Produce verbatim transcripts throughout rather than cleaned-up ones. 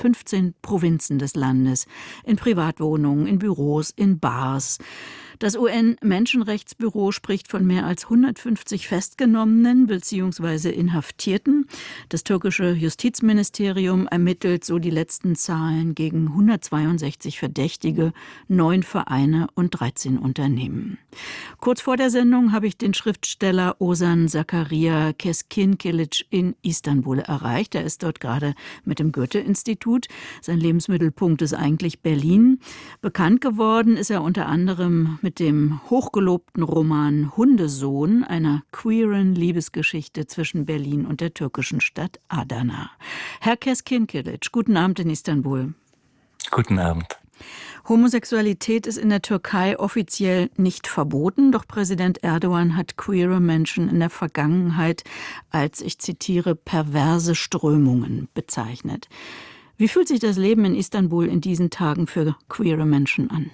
fünfzehn Provinzen des Landes, in Privatwohnungen, in Büros, in Bars. Das U N-Menschenrechtsbüro spricht von mehr als hundertfünfzig Festgenommenen bzw. Inhaftierten. Das türkische Justizministerium ermittelt so die letzten Zahlen gegen hundertzweiundsechzig Verdächtige, neun Vereine und dreizehn Unternehmen. Kurz vor der Sendung habe ich den Schriftsteller Ozan Zakaria Keskinkilic in Istanbul erreicht. Er ist dort gerade mit dem Goethe-Institut. Sein Lebensmittelpunkt ist eigentlich Berlin. Bekannt geworden ist er unter anderem mit dem hochgelobten Roman Hundesohn, einer queeren Liebesgeschichte zwischen Berlin und der türkischen Stadt Adana. Herr Keskinkilic, guten Abend in Istanbul. Guten Abend. Homosexualität ist in der Türkei offiziell nicht verboten, doch Präsident Erdogan hat queere Menschen in der Vergangenheit als, ich zitiere, perverse Strömungen bezeichnet. Wie fühlt sich das Leben in Istanbul in diesen Tagen für queere Menschen an?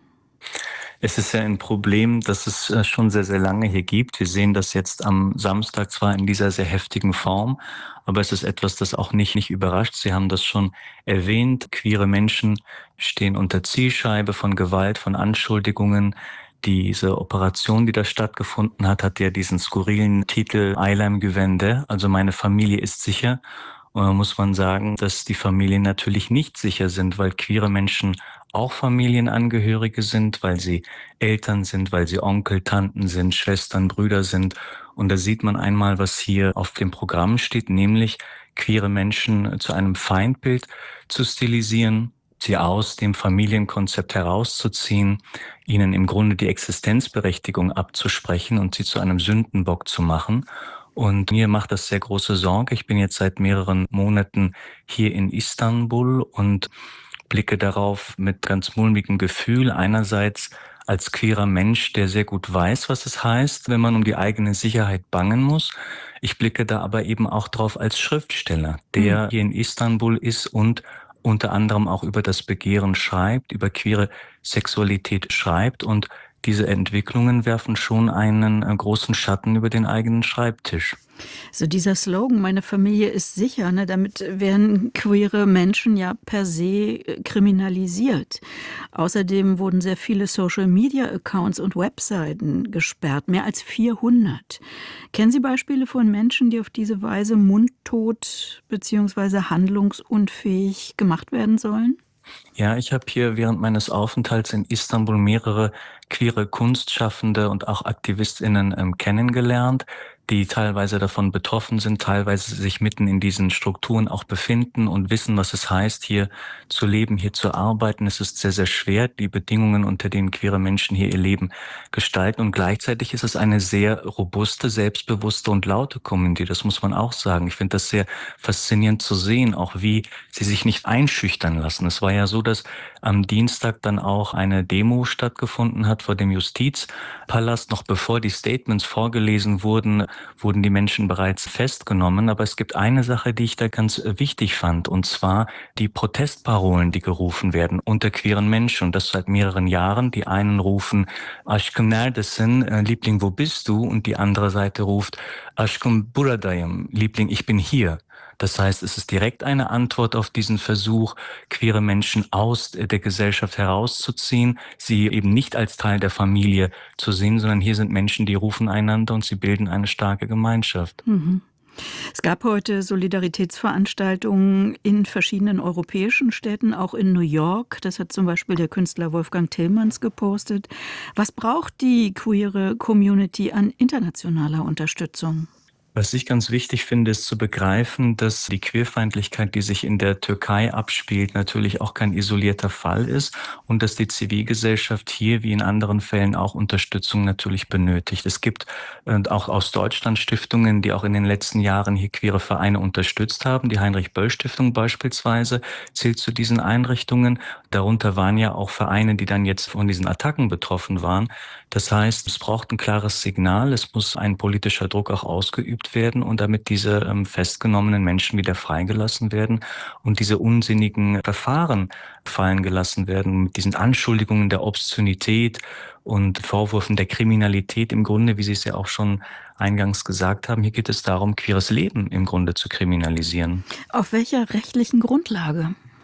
Es ist ja ein Problem, das es schon sehr, sehr lange hier gibt. Wir sehen das jetzt am Samstag zwar in dieser sehr heftigen Form, aber es ist etwas, das auch nicht, nicht überrascht. Sie haben das schon erwähnt. Queere Menschen stehen unter Zielscheibe von Gewalt, von Anschuldigungen. Diese Operation, die da stattgefunden hat, hat ja diesen skurrilen Titel Ailem Güvende, also meine Familie ist sicher. Und da muss man sagen, dass die Familien natürlich nicht sicher sind, weil queere Menschen auch Familienangehörige sind, weil sie Eltern sind, weil sie Onkel, Tanten sind, Schwestern, Brüder sind. Und da sieht man einmal, was hier auf dem Programm steht, nämlich queere Menschen zu einem Feindbild zu stilisieren, sie aus dem Familienkonzept herauszuziehen, ihnen im Grunde die Existenzberechtigung abzusprechen und sie zu einem Sündenbock zu machen. Und mir macht das sehr große Sorge. Ich bin jetzt seit mehreren Monaten hier in Istanbul und blicke darauf mit ganz mulmigem Gefühl. Einerseits als queerer Mensch, der sehr gut weiß, was es heißt, wenn man um die eigene Sicherheit bangen muss. Ich blicke da aber eben auch drauf als Schriftsteller, der mhm. hier in Istanbul ist und unter anderem auch über das Begehren schreibt, über queere Sexualität schreibt, und diese Entwicklungen werfen schon einen äh, großen Schatten über den eigenen Schreibtisch. So dieser Slogan, meine Familie ist sicher, ne, damit werden queere Menschen ja per se kriminalisiert. Außerdem wurden sehr viele Social-Media-Accounts und Webseiten gesperrt, mehr als vierhundert. Kennen Sie Beispiele von Menschen, die auf diese Weise mundtot bzw. handlungsunfähig gemacht werden sollen? Ja, ich habe hier während meines Aufenthalts in Istanbul mehrere queere Kunstschaffende und auch AktivistInnen ähm, kennengelernt, die teilweise davon betroffen sind, teilweise sich mitten in diesen Strukturen auch befinden und wissen, was es heißt, hier zu leben, hier zu arbeiten. Es ist sehr, sehr schwer, die Bedingungen, unter denen queere Menschen hier ihr Leben gestalten. Und gleichzeitig ist es eine sehr robuste, selbstbewusste und laute Community. Das muss man auch sagen. Ich finde das sehr faszinierend zu sehen, auch wie sie sich nicht einschüchtern lassen. Es war ja so, dass am Dienstag dann auch eine Demo stattgefunden hat vor dem Justizpalast. Noch bevor die Statements vorgelesen wurden, wurden die Menschen bereits festgenommen. Aber es gibt eine Sache, die ich da ganz wichtig fand, und zwar die Protestparolen, die gerufen werden unter queeren Menschen. Und das seit mehreren Jahren. Die einen rufen Aşkım neredesin, Liebling, wo bist du? Und die andere Seite ruft Aşkım buradayım, Liebling, ich bin hier. Das heißt, es ist direkt eine Antwort auf diesen Versuch, queere Menschen aus der Gesellschaft herauszuziehen, sie eben nicht als Teil der Familie zu sehen, sondern hier sind Menschen, die rufen einander und sie bilden eine starke Gemeinschaft. Mhm. Es gab heute Solidaritätsveranstaltungen in verschiedenen europäischen Städten, auch in New York. Das hat zum Beispiel der Künstler Wolfgang Tillmans gepostet. Was braucht die queere Community an internationaler Unterstützung? Was ich ganz wichtig finde, ist zu begreifen, dass die Queerfeindlichkeit, die sich in der Türkei abspielt, natürlich auch kein isolierter Fall ist und dass die Zivilgesellschaft hier wie in anderen Fällen auch Unterstützung natürlich benötigt. Es gibt äh, auch aus Deutschland Stiftungen, die auch in den letzten Jahren hier queere Vereine unterstützt haben. Die Heinrich-Böll-Stiftung beispielsweise zählt zu diesen Einrichtungen. Darunter waren ja auch Vereine, die dann jetzt von diesen Attacken betroffen waren. Das heißt, es braucht ein klares Signal, es muss ein politischer Druck auch ausgeübt werden und damit diese ähm, festgenommenen Menschen wieder freigelassen werden und diese unsinnigen Verfahren fallen gelassen werden mit diesen Anschuldigungen der Obszönität und Vorwürfen der Kriminalität im Grunde, wie Sie es ja auch schon eingangs gesagt haben. Hier geht es darum, queeres Leben im Grunde zu kriminalisieren. Auf welcher rechtlichen Grundlage?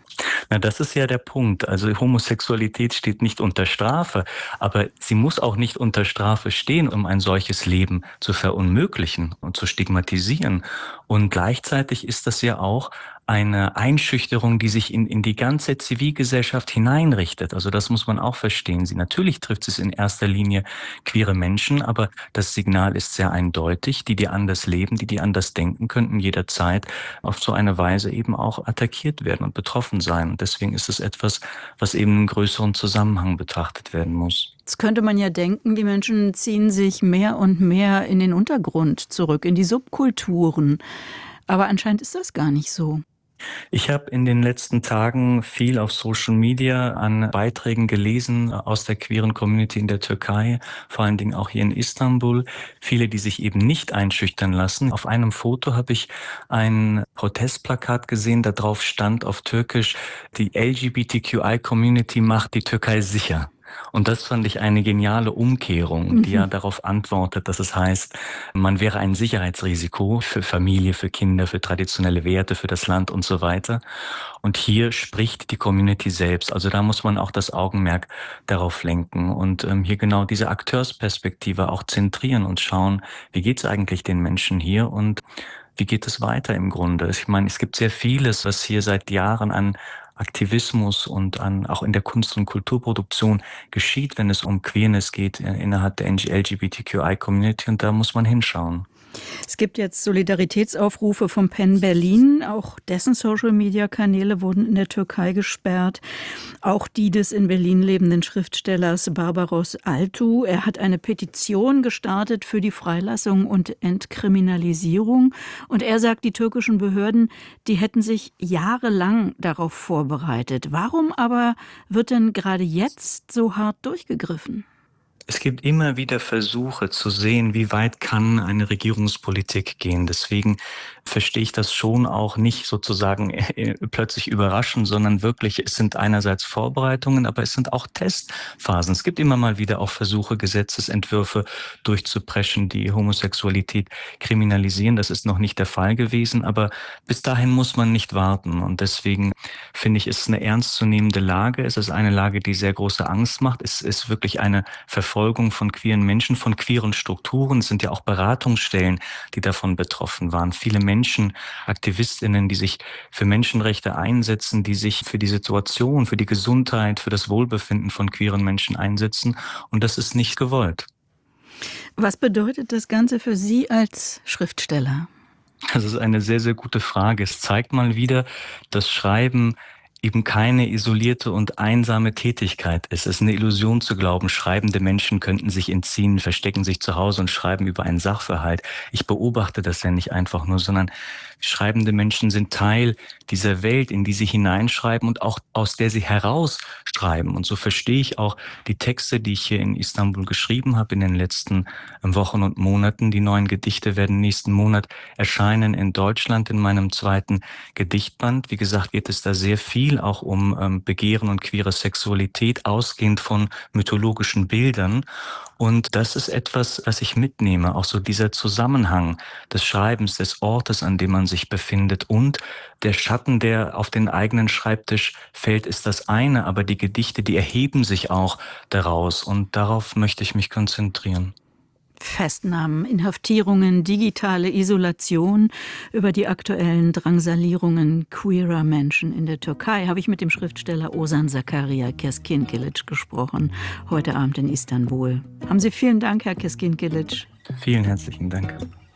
Na, das ist ja der Punkt. Also Homosexualität steht nicht unter Strafe, aber sie muss auch nicht unter Strafe stehen, um ein solches Leben zu verunmöglichen und zu stigmatisieren. Und gleichzeitig ist das ja auch eine Einschüchterung, die sich in, in die ganze Zivilgesellschaft hineinrichtet. Also das muss man auch verstehen. Sie, natürlich trifft es in erster Linie queere Menschen, aber das Signal ist sehr eindeutig. Die, die anders leben, die, die anders denken, könnten jederzeit auf so eine Weise eben auch attackiert werden und betroffen sein. Und deswegen ist es etwas, was eben im größeren Zusammenhang betrachtet werden muss. Jetzt könnte man ja denken, die Menschen ziehen sich mehr und mehr in den Untergrund zurück, in die Subkulturen. Aber anscheinend ist das gar nicht so. Ich habe in den letzten Tagen viel auf Social Media an Beiträgen gelesen aus der queeren Community in der Türkei, vor allen Dingen auch hier in Istanbul. Viele, die sich eben nicht einschüchtern lassen. Auf einem Foto habe ich ein Protestplakat gesehen, da drauf stand auf Türkisch: Die L G B T Q I-Community macht die Türkei sicher. Und das fand ich eine geniale Umkehrung, die ja Mhm. darauf antwortet, dass es heißt, man wäre ein Sicherheitsrisiko für Familie, für Kinder, für traditionelle Werte, für das Land und so weiter. Und hier spricht die Community selbst. Also da muss man auch das Augenmerk darauf lenken und ähm, hier genau diese Akteursperspektive auch zentrieren und schauen, wie geht es eigentlich den Menschen hier und wie geht es weiter im Grunde. Ich meine, es gibt sehr vieles, was hier seit Jahren an Aktivismus und an auch in der Kunst- und Kulturproduktion geschieht, wenn es um Queerness geht äh, innerhalb der L G B T Q I-Community, und da muss man hinschauen. Es gibt jetzt Solidaritätsaufrufe vom PEN Berlin. Auch dessen Social-Media-Kanäle wurden in der Türkei gesperrt. Auch die des in Berlin lebenden Schriftstellers Barbaros Altu. Er hat eine Petition gestartet für die Freilassung und Entkriminalisierung. Und er sagt, die türkischen Behörden, die hätten sich jahrelang darauf vorbereitet. Warum aber wird denn gerade jetzt so hart durchgegriffen? Es gibt immer wieder Versuche zu sehen, wie weit kann eine Regierungspolitik gehen. Deswegen verstehe ich das schon auch nicht sozusagen äh, plötzlich überraschend, sondern wirklich, es sind einerseits Vorbereitungen, aber es sind auch Testphasen. Es gibt immer mal wieder auch Versuche, Gesetzesentwürfe durchzupreschen, die Homosexualität kriminalisieren. Das ist noch nicht der Fall gewesen, aber bis dahin muss man nicht warten. Und deswegen finde ich, es ist eine ernstzunehmende Lage. Es ist eine Lage, die sehr große Angst macht. Es ist wirklich eine Verfolgung von queeren Menschen, von queeren Strukturen. Es sind ja auch Beratungsstellen, die davon betroffen waren. Viele Menschen, AktivistInnen, die sich für Menschenrechte einsetzen, die sich für die Situation, für die Gesundheit, für das Wohlbefinden von queeren Menschen einsetzen. Und das ist nicht gewollt. Was bedeutet das Ganze für Sie als Schriftsteller? Das ist eine sehr, sehr gute Frage. Es zeigt mal wieder, dass Schreiben eben keine isolierte und einsame Tätigkeit ist. Es ist eine Illusion zu glauben, schreibende Menschen könnten sich entziehen, verstecken sich zu Hause und schreiben über einen Sachverhalt. Ich beobachte das ja nicht einfach nur, sondern schreibende Menschen sind Teil dieser Welt, in die sie hineinschreiben und auch aus der sie herausschreiben. Und so verstehe ich auch die Texte, die ich hier in Istanbul geschrieben habe in den letzten Wochen und Monaten. Die neuen Gedichte werden nächsten Monat erscheinen in Deutschland in meinem zweiten Gedichtband. Wie gesagt, geht es da sehr viel auch um ähm, Begehren und queere Sexualität, ausgehend von mythologischen Bildern. Und das ist etwas, was ich mitnehme, auch so dieser Zusammenhang des Schreibens, des Ortes, an dem man sich befindet, und der Schatten, der auf den eigenen Schreibtisch fällt, ist das eine, aber die Gedichte, die erheben sich auch daraus, und darauf möchte ich mich konzentrieren. Festnahmen, Inhaftierungen, digitale Isolation. Über die aktuellen Drangsalierungen queerer Menschen in der Türkei habe ich mit dem Schriftsteller Ozan Zakaria Keskinkilic gesprochen, heute Abend in Istanbul. Haben Sie vielen Dank, Herr Keskinkilic. Vielen herzlichen Dank.